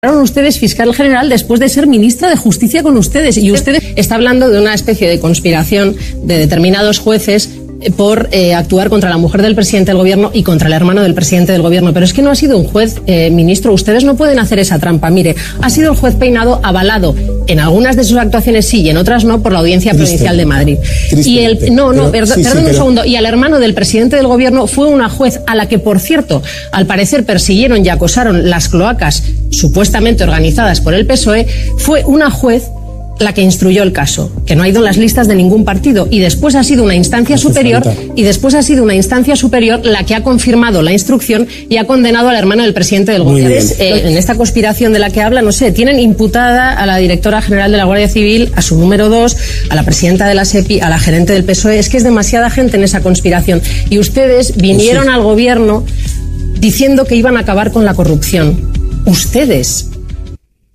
Ustedes fiscal general después de ser ministra de Justicia con ustedes, y usted está hablando de una especie de conspiración de determinados jueces por actuar contra la mujer del presidente del gobierno y contra el hermano del presidente del gobierno. Pero es que no ha sido un juez, ministro, ustedes no pueden hacer esa trampa. Mire, ha sido el juez Peinado avalado en algunas de sus actuaciones sí y en otras no por la Audiencia Provincial de Madrid. Y perdón un segundo, y al hermano del presidente del gobierno fue una juez a la que, por cierto, al parecer persiguieron y acosaron las cloacas supuestamente organizadas por el PSOE. Fue una juez la que instruyó el caso, que no ha ido en las listas de ningún partido, y después ha sido una instancia superior la que ha confirmado la instrucción y ha condenado al hermano del presidente del gobierno. En esta conspiración de la que habla, no sé, tienen imputada a la directora general de la Guardia Civil, a su número 2, a la presidenta de la SEPI, a la gerente del PSOE. Es que es demasiada gente en esa conspiración, y ustedes vinieron al gobierno diciendo que iban a acabar con la corrupción. Ustedes